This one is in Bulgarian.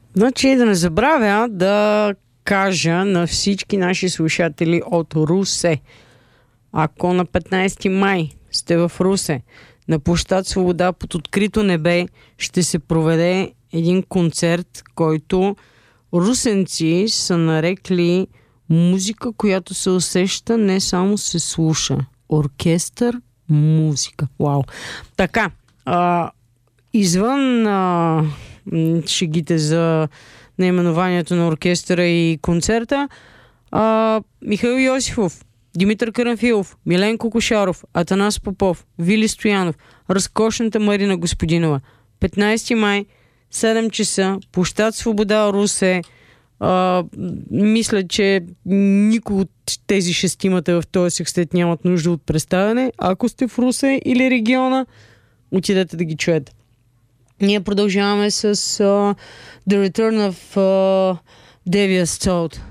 Значи да не забравя да кажа на всички наши слушатели от Русе. Ако на 15 май сте в Русе, на площад Свобода под открито небе ще се проведе един концерт, който русенци са нарекли музика, която се усеща, не само се слуша. Оркестър, музика. Вау! Така, извън шегите за наименованието на оркестъра и концерта, Михаил Йосифов, Димитър Карамфилов, Миленко Кошаров, Атанас Попов, Вили Стоянов, разкошната Марина Господинова. 15 май, 7 часа, площад Свобода, Русе. Мисля, че никой от тези шестимата в този секстет нямат нужда от представяне. Ако сте в Русе или региона, отидете да ги чуете. Ние продължаваме с The Return of Devious Toad.